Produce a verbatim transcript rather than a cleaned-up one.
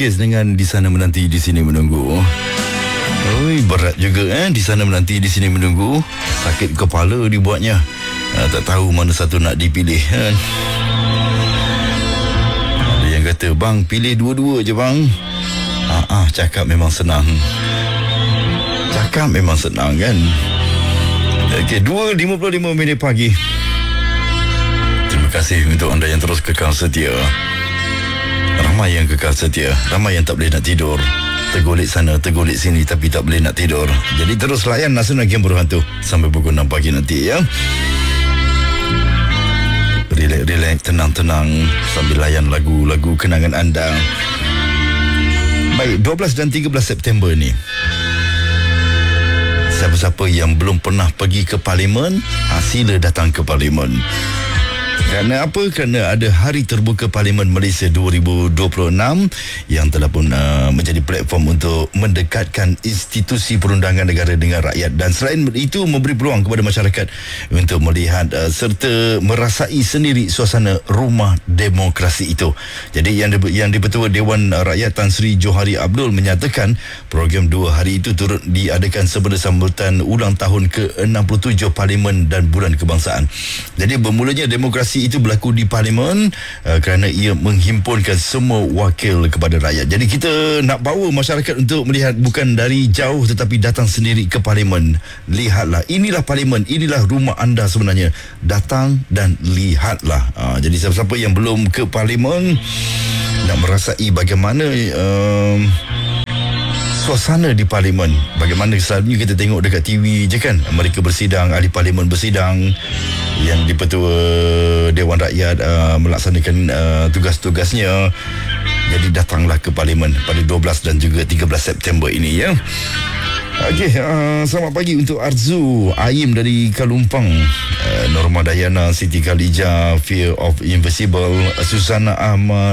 melukis dengan di sana menanti di sini menunggu. Oi, berat juga eh di sana menanti di sini menunggu. Sakit kepala dibuatnya. Uh, tak tahu mana satu nak dipilih kan. Ada yang kata, bang pilih dua-dua je bang. Ah, ah cakap memang senang. Cakap memang senang kan. Okey, dua lima puluh lima minit pagi. Terima kasih untuk anda yang terus kekal setia. Ramai yang kekal setia, ramai yang tak boleh nak tidur. Tergolek sana, tergolek sini tapi tak boleh nak tidur. Jadi terus layan Nasional Game Berhantu sampai pukul enam pagi nanti ya. Relax, relax, tenang-tenang sambil layan lagu-lagu kenangan anda. Baik, dua belas dan tiga belas September ni, siapa-siapa yang belum pernah pergi ke Parlimen, ha, sila datang ke Parlimen. Kerana apa? Kerana ada Hari Terbuka Parlimen Malaysia dua ribu dua puluh enam yang telah pun uh, menjadi platform untuk mendekatkan institusi perundangan negara dengan rakyat, dan selain itu memberi peluang kepada masyarakat untuk melihat uh, serta merasai sendiri suasana rumah demokrasi itu. Jadi yang di, yang di-Pertua Dewan Rakyat Tan Sri Johari Abdul menyatakan program dua hari itu turut diadakan sempena sambutan ulang tahun ke enam puluh tujuh Parlimen dan Bulan Kebangsaan. Jadi bermulanya demokrasi itu berlaku di Parlimen uh, kerana ia menghimpunkan semua wakil kepada rakyat. Jadi kita nak bawa masyarakat untuk melihat bukan dari jauh tetapi datang sendiri ke Parlimen. Lihatlah, inilah Parlimen, inilah rumah anda sebenarnya. Datang dan lihatlah. Uh, jadi siapa-siapa yang belum ke Parlimen nak merasai bagaimana uh, suasana di Parlimen, bagaimana selalunya kita tengok dekat T V je kan, mereka bersidang, ahli Parlimen bersidang, yang di-Pertua Dewan Rakyat uh, melaksanakan uh, tugas-tugasnya. Jadi datanglah ke Parlimen pada dua belas dan juga tiga belas September ini ya. Okey, uh, selamat pagi untuk Arzu Aim dari Kalumpang, uh, Norma Dayana, Siti Khalija, Fear of Invisible, Susana Ahmad,